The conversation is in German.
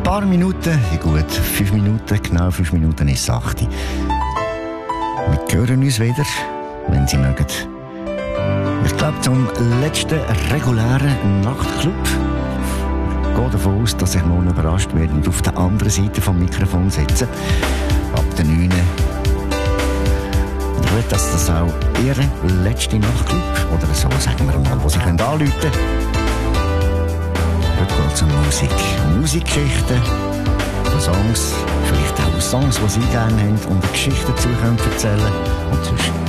paar Minuten, ja gut, 5 Minuten, genau 5 Minuten ist 8. Wir hören uns wieder, wenn Sie mögen. Ich glaube, zum letzten regulären Nachtclub. Ich gehe davon aus, dass ich morgen überrascht werde und auf der anderen Seite vom Mikrofon sitze. Ab der 9. Und ich will, dass das auch Ihr letzte Nachtclub, oder so sagen wir mal, wo Sie anrufen können. Heute geht es um Musik. Musikgeschichten, Songs, vielleicht auch Songs, die Sie gerne haben und eine Geschichte dazu erzählen können. Und sonst